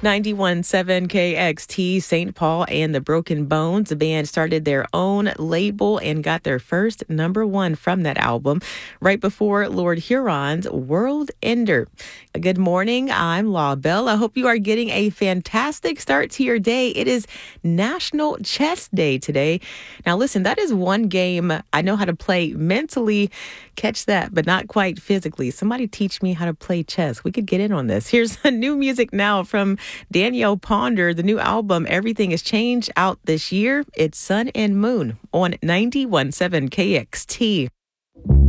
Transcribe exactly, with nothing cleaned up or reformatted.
ninety-one point seven K X T, Saint Paul and the Broken Bones. The band started their own label and got their first number one from that album right before Lord Huron's World Ender. Good morning. I'm Law Bell. I hope you are getting a fantastic start to your day. It is National Chess Day today. Now, listen, that is one game I know how to play mentally. Catch that, but not quite physically. Somebody teach me how to play chess. We could get in on this. Here's a new music now from Danielle Ponder. The new album, Everything Has Changed, out this year. It's Sun and Moon on ninety-one point seven K X T.